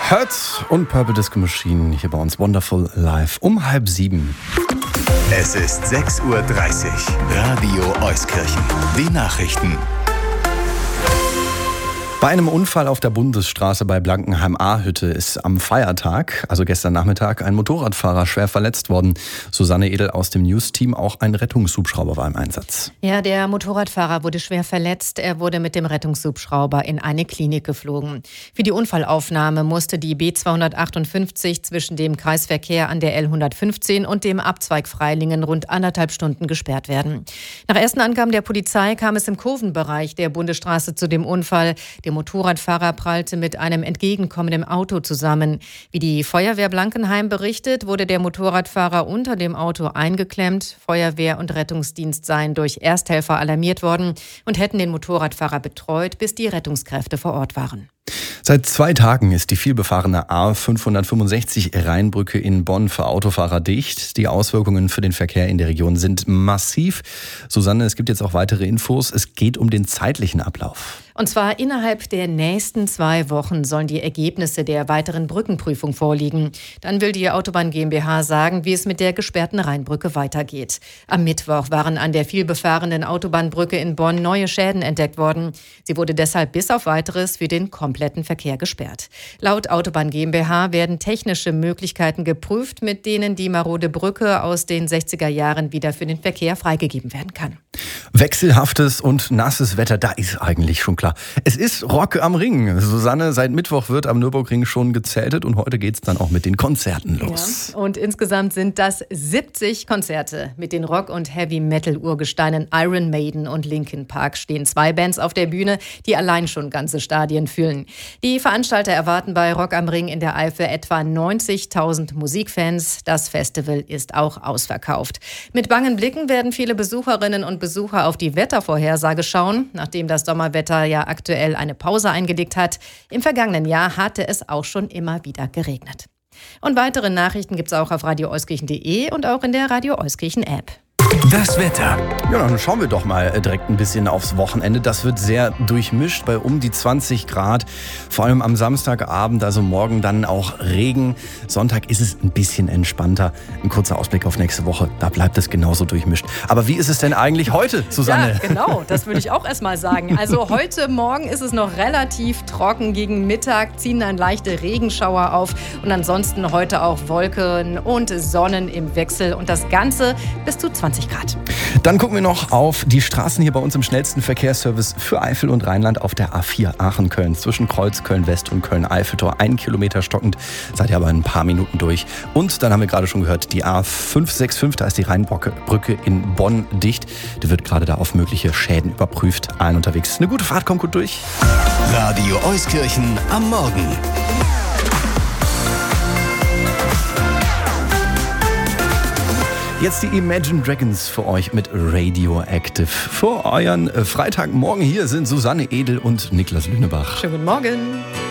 Hurt und Purple Disco Machine hier bei uns Wonderful Live um 6:30. Es ist 6:30 Uhr. Radio Euskirchen. Die Nachrichten. Bei einem Unfall auf der Bundesstraße bei Blankenheim-Ahrhütte ist am Feiertag, also gestern Nachmittag, ein Motorradfahrer schwer verletzt worden. Susanne Edel aus dem News-Team, auch ein Rettungshubschrauber war im Einsatz. Ja, der Motorradfahrer wurde schwer verletzt. Er wurde mit dem Rettungshubschrauber in eine Klinik geflogen. Für die Unfallaufnahme musste die B258 zwischen dem Kreisverkehr an der L115 und dem Abzweig Freilingen rund 1,5 Stunden gesperrt werden. Nach ersten Angaben der Polizei kam es im Kurvenbereich der Bundesstraße zu dem Unfall. Der Motorradfahrer prallte mit einem entgegenkommenden Auto zusammen. Wie die Feuerwehr Blankenheim berichtet, wurde der Motorradfahrer unter dem Auto eingeklemmt. Feuerwehr und Rettungsdienst seien durch Ersthelfer alarmiert worden und hätten den Motorradfahrer betreut, bis die Rettungskräfte vor Ort waren. Seit 2 Tagen ist die vielbefahrene A565 Rheinbrücke in Bonn für Autofahrer dicht. Die Auswirkungen für den Verkehr in der Region sind massiv. Susanne, es gibt jetzt auch weitere Infos. Es geht um den zeitlichen Ablauf. Und zwar innerhalb der nächsten 2 Wochen sollen die Ergebnisse der weiteren Brückenprüfung vorliegen. Dann will die Autobahn GmbH sagen, wie es mit der gesperrten Rheinbrücke weitergeht. Am Mittwoch waren an der vielbefahrenen Autobahnbrücke in Bonn neue Schäden entdeckt worden. Sie wurde deshalb bis auf Weiteres für den kompletten Verkehr gesperrt. Laut Autobahn GmbH werden technische Möglichkeiten geprüft, mit denen die marode Brücke aus den 60er Jahren wieder für den Verkehr freigegeben werden kann. Wechselhaftes und nasses Wetter, da ist eigentlich schon klar. Es ist Rock am Ring. Susanne, seit Mittwoch wird am Nürburgring schon gezeltet und heute geht's dann auch mit den Konzerten los. Ja, und insgesamt sind das 70 Konzerte. Mit den Rock- und Heavy-Metal-Urgesteinen Iron Maiden und Linkin Park stehen 2 Bands auf der Bühne, die allein schon ganze Stadien füllen. Die Veranstalter erwarten bei Rock am Ring in der Eifel etwa 90.000 Musikfans. Das Festival ist auch ausverkauft. Mit bangen Blicken werden viele Besucherinnen und Besucher auf die Wettervorhersage schauen, nachdem das Sommerwetter ja aktuell eine Pause eingelegt hat. Im vergangenen Jahr hatte es auch schon immer wieder geregnet. Und weitere Nachrichten gibt es auch auf radioeuskirchen.de und auch in der Radio Euskirchen App. Das Wetter. Ja, dann schauen wir doch mal direkt ein bisschen aufs Wochenende. Das wird sehr durchmischt bei um die 20 Grad. Vor allem am Samstagabend, also morgen dann auch Regen. Sonntag ist es ein bisschen entspannter. Ein kurzer Ausblick auf nächste Woche, da bleibt es genauso durchmischt. Aber wie ist es denn eigentlich heute, Susanne? Ja, genau, das würde ich auch erstmal sagen. Also heute Morgen ist es noch relativ trocken. Gegen Mittag ziehen dann leichte Regenschauer auf. Und ansonsten heute auch Wolken und Sonnen im Wechsel. Und das Ganze bis zu 20 Grad. Dann gucken wir noch auf die Straßen hier bei uns im schnellsten Verkehrsservice für Eifel und Rheinland auf der A4 Aachen-Köln. Zwischen Kreuz Köln-West und Köln-Eiffeltor 1 Kilometer stockend. Seid ihr aber in ein paar Minuten durch. Und dann haben wir gerade schon gehört, die A565, da ist die Rheinbrücke in Bonn dicht. Die wird gerade da auf mögliche Schäden überprüft. Allen unterwegs. Eine gute Fahrt, kommt gut durch. Radio Euskirchen am Morgen. Jetzt die Imagine Dragons für euch mit Radioactive. Für euren Freitagmorgen hier sind Susanne Edel und Niklas Lünebach. Schönen guten Morgen.